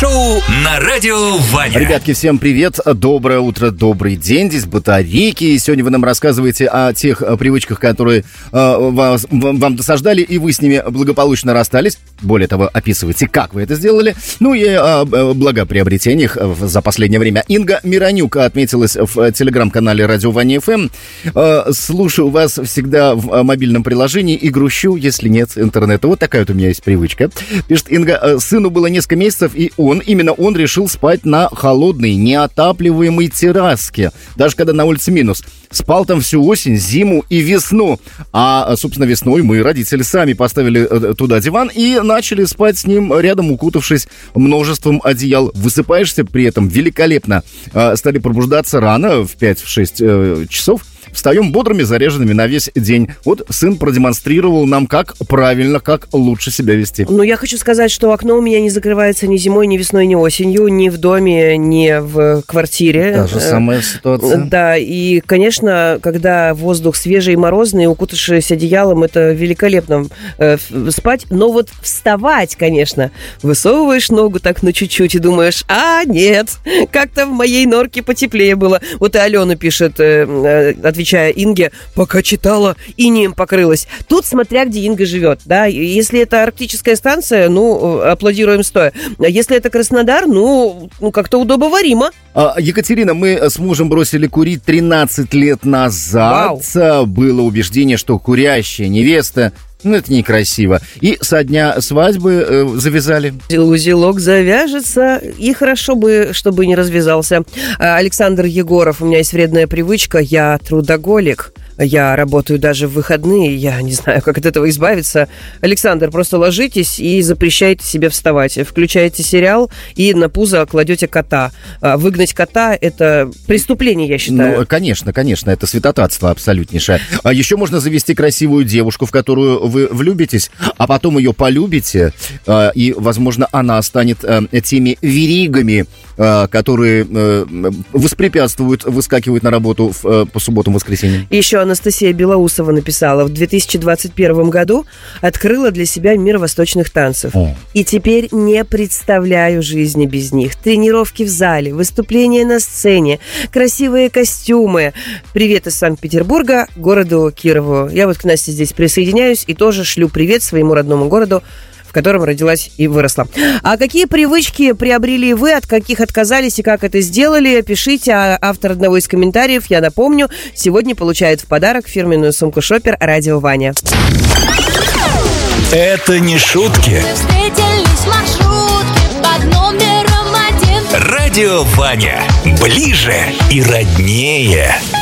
Шоу на Радио Ваня. Ребятки, всем привет, доброе утро, добрый день, здесь Батарейки. И сегодня вы нам рассказываете о тех привычках, которые вам досаждали, и вы с ними благополучно расстались. Более того, описывайте, как вы это сделали. Ну и о благоприобретениях за последнее время. Инга Миронюк отметилась в телеграм-канале Радио Ваня ФМ. Слушаю вас всегда в мобильном приложении и грущу, если нет интернета. Вот такая вот у меня есть привычка. Пишет Инга, сыну было несколько месяцев, и именно он решил спать на холодной, неотапливаемой терраске. Даже когда на улице минус. Спал там всю осень, зиму и весну. А, собственно, весной мы, родители, сами поставили туда диван и начали спать с ним рядом, укутавшись множеством одеял. Высыпаешься при этом великолепно. Стали пробуждаться рано, в 5-6 часов. Встаем бодрыми, заряженными на весь день. Вот сын продемонстрировал нам, как правильно, как лучше себя вести. Ну, я хочу сказать, что окно у меня не закрывается ни зимой, ни весной, ни осенью, ни в доме, ни в квартире. Та же самая ситуация. Да, и, конечно, когда воздух свежий и морозный, укутавшись одеялом, это великолепно спать. Но вот вставать, конечно, высовываешь ногу так на чуть-чуть и думаешь, нет, как-то в моей норке потеплее было. Вот и Алена пишет, отвечая Инге, пока читала, инеем покрылась. Тут смотря, где Инга живет, да. Если это арктическая станция, аплодируем стоя. Если это Краснодар, как-то удобоваримо. Екатерина, мы с мужем бросили курить 13 лет назад. Вау. Было убеждение, что курящая невеста, это некрасиво. И со дня свадьбы завязали. Узелок завяжется, и хорошо бы, чтобы не развязался. Александр Егоров, у меня есть вредная привычка, я трудоголик. Я работаю даже в выходные, я не знаю, как от этого избавиться. Александр, просто ложитесь и запрещайте себе вставать. Включаете сериал и на пузо кладете кота. Выгнать кота – это преступление, я считаю. Конечно, это святотатство абсолютнейшее. А еще можно завести красивую девушку, в которую вы влюбитесь, а потом ее полюбите, и, возможно, она станет теми веригами, которые воспрепятствуют, выскакивают на работу по субботам, воскресеньям. Еще Анастасия Белоусова написала, в 2021 году открыла для себя мир восточных танцев. И теперь не представляю жизни без них. Тренировки в зале, выступления на сцене, красивые костюмы. Привет из Санкт-Петербурга, городу Кирову. Я вот к Насте здесь присоединяюсь и тоже шлю привет своему родному городу, в котором родилась и выросла. А какие привычки приобрели вы, от каких отказались и как это сделали? Пишите. Автор одного из комментариев, я напомню, сегодня получает в подарок фирменную сумку «Шопер» Радио Ваня. Это не шутки. Радио Ваня. Ближе и роднее.